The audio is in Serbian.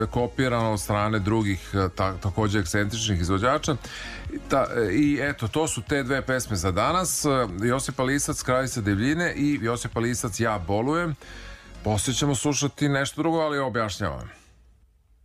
kopirano od strane drugih takođe ekscentričnih izvođača. I eto, to su te dve pesme za danas. Josipa Lisac, Kraljica divljine i Josipa Lisac, Ja bolujem. Poslije ćemo slušati nešto drugo, ali objašnjavam.